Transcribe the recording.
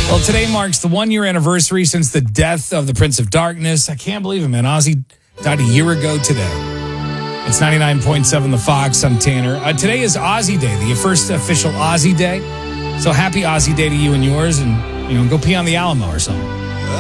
Well, today marks the 1 year anniversary since the death of the Prince of Darkness. I can't believe it, man. Ozzy died a year ago today. It's 99.7 The Fox. I'm Tanner. Today is Ozzy Day, the first official Ozzy Day. So happy Ozzy Day to you and yours, and go pee on the Alamo or something.